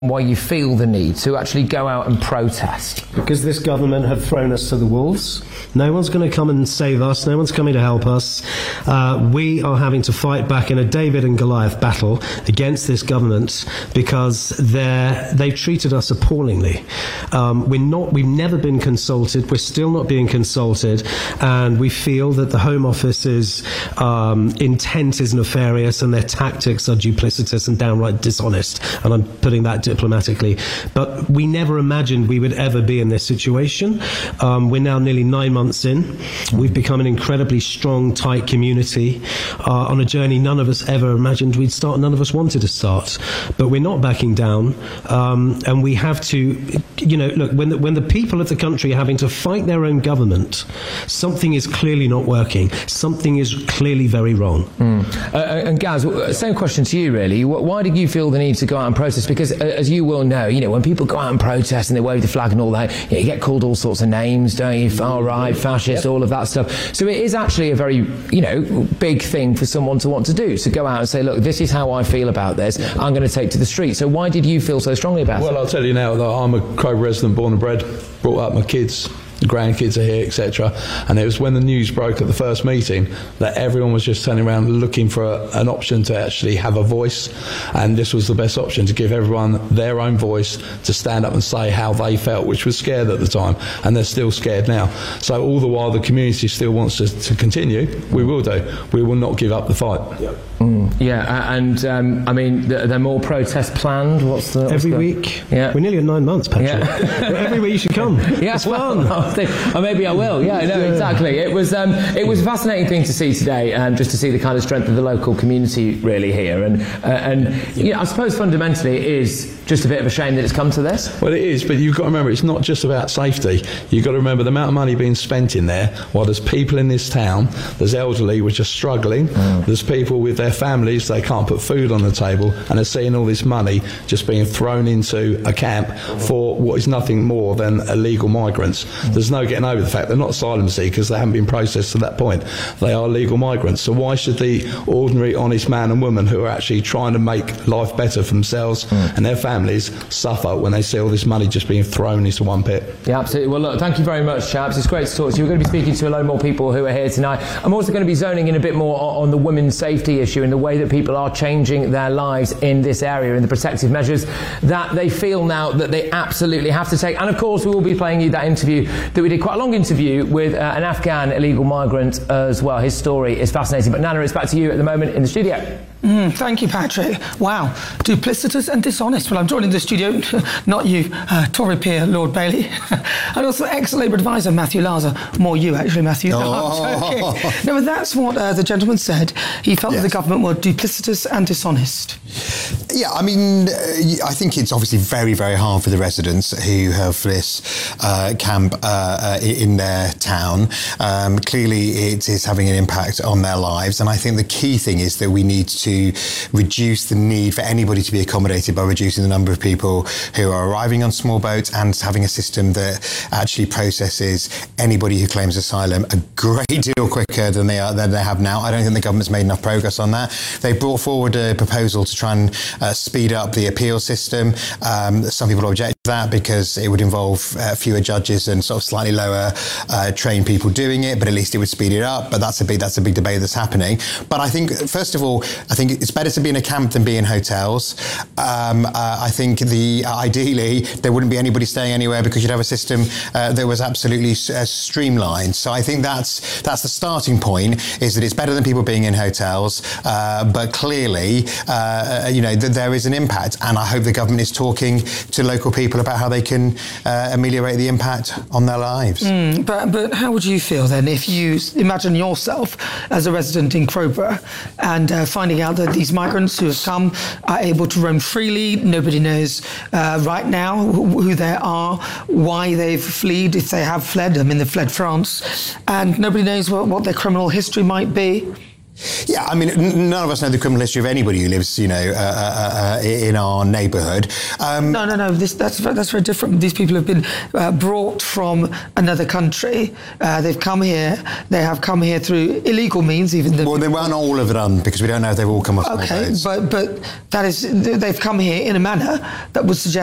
why you feel the need to actually go out and protest? Because this government have thrown us to the wolves. No one's going to come and save us. No one's coming to help us. We are having to fight back in a David and Goliath battle against this government because they've treated us appallingly. We've never been consulted. We're still not being consulted, and we feel that the Home Office's intent is nefarious and their tactics are duplicitous and downright dishonest. And I'm putting that diplomatically. But we never imagined we would ever be in this situation. We're now nearly 9 months in. We've become an incredibly strong, tight community on a journey none of us ever imagined we'd start, none of us wanted to start. But we're not backing down, and we have to, look, when the people of the country are having to fight their own government, something is clearly not working. Something is clearly very wrong. And Gaz, same question to you really. Why did you feel the need to go out and protest? Because as you will know, when people go out and protest and they wave the flag and all that, you get called all sorts of names, don't you? Far right, fascist, all of that stuff. So it is actually a very, big thing for someone to want to do, to go out and say, look, this is how I feel about this. I'm going to take to the street. So why did you feel so strongly about it? Well, I'll tell you now that I'm a Crow resident, born and bred, brought up my kids. The grandkids are here, etc. And it was when the news broke at the first meeting that everyone was just turning around looking for an option to actually have a voice, and this was the best option to give everyone their own voice to stand up and say how they felt, which was scared at the time, and they're still scared now. So all the while the community still wants us to continue, we will do. We will not give up the fight. Yeah, and there are more protests planned. Every week? Yeah. We're nearly at 9 months, Patrick. Yeah. Every week you should come. Yeah, it's fun. Or maybe I will. Yeah, no, exactly. It was a fascinating thing to see today, just to see the kind of strength of the local community really here. And I suppose fundamentally it is just a bit of a shame that it's come to this. Well, it is, but you've got to remember it's not just about safety. You've got to remember the amount of money being spent in there. While there's people in this town, there's elderly which are struggling. There's people with their families, they can't put food on the table, and they're seeing all this money just being thrown into a camp for what is nothing more than illegal migrants. There's no getting over the fact they're not asylum seekers, they haven't been processed to that point. They are legal migrants. So why should the ordinary, honest man and woman who are actually trying to make life better for themselves and their families suffer when they see all this money just being thrown into one pit? Yeah, absolutely. Well, look, thank you very much, chaps. It's great to talk to you. We're going to be speaking to a load more people who are here tonight. I'm also going to be zoning in a bit more on the women's safety issue and the way that people are changing their lives in this area and the protective measures that they feel now that they absolutely have to take. And of course, we will be playing you that interview that we did, quite a long interview with an Afghan illegal migrant as well. His story is fascinating. But Nana, it's back to you at the moment in the studio. Thank you, Patrick. Wow, duplicitous and dishonest. Well, I'm joined in the studio, not you, Tory peer Lord Bailey, and also ex-Labour advisor Matthew Laza. More you, actually, Matthew. No, but that's what the gentleman said. He felt that the government were duplicitous and dishonest. Yeah, I mean, I think it's obviously very, very hard for the residents who have this camp in their town. Clearly, it is having an impact on their lives, and I think the key thing is that we need to reduce the need for anybody to be accommodated by reducing the number of people who are arriving on small boats and having a system that actually processes anybody who claims asylum a great deal quicker than they have now. I don't think the government's made enough progress on that. They brought forward a proposal to try and speed up the appeal system. Some people object to that because it would involve fewer judges and sort of slightly lower trained people doing it, but at least it would speed it up. But that's a big debate that's happening. But I think, first of all, I think it's better to be in a camp than be in hotels. I think ideally there wouldn't be anybody staying anywhere because you'd have a system that was absolutely streamlined. So I think that's the starting point, is that it's better than people being in hotels. But clearly, there is an impact, and I hope the government is talking to local people about how they can ameliorate the impact on their lives. But how would you feel then if you imagine yourself as a resident in Crowborough and finding out that these migrants who have come are able to roam freely? Nobody knows right now who they are, why they've fled, if they have fled. I mean, they've fled France, and nobody knows what their criminal history might be. Yeah, I mean, none of us know the criminal history of anybody who lives, in our neighbourhood. No. That's very different. These people have been brought from another country. They've come here. They have come here through illegal means, even. Well, they weren't all of them, because we don't know if they've all come off. Okay, but that is, they've come here in a manner that would suggest